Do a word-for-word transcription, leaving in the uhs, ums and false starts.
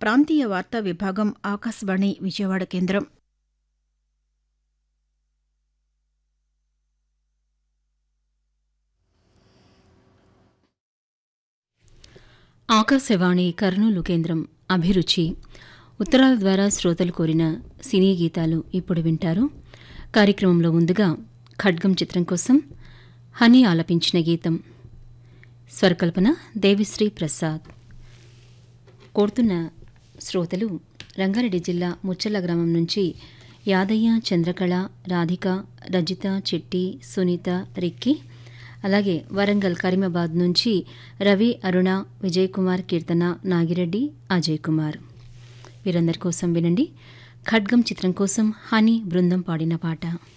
ప్రాంతీయ వార్తా విభాగం ఆకాశవాణి విజయవాడ కేంద్రం. ఆకాశవాణి కర్నూలు కేంద్రం. అభిరుచి ఉత్తరాల ద్వారా శ్రోతలు కోరిన సినీ గీతాలు ఇప్పుడు వింటారు. కార్యక్రమంలో ముందుగా ఖడ్గం చిత్రం కోసం హనీ ఆలపించిన గీతం. స్వరకల్పన దేవిశ్రీ ప్రసాద్. కోరుతున్న శ్రోతలు రంగారెడ్డి జిల్లా ముచ్చల్ల గ్రామం నుంచి యాదయ్య, చంద్రకళ, రాధిక, రజిత, చిట్టి, సునీత, రిక్కి, అలాగే వరంగల్ కరీమాబాద్ నుంచి రవి, అరుణ, విజయ్ కుమార్, కీర్తన, నాగిరెడ్డి, అజయ్ కుమార్. వీరందరి కోసం వినండి ఖడ్గం చిత్రం కోసం హనీ బృందం పాడిన పాట.